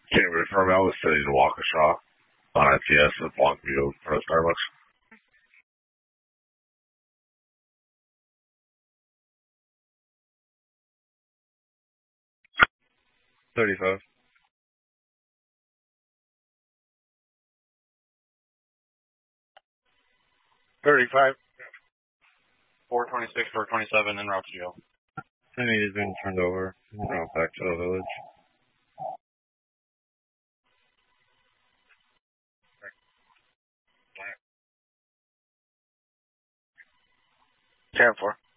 Canterbury from Ellis City to Waukesha on ITS at Longview for the Starbucks. $35. $35. 426, 427, and route to jail. I mean, he's been turned over. Back to the village. 10-4.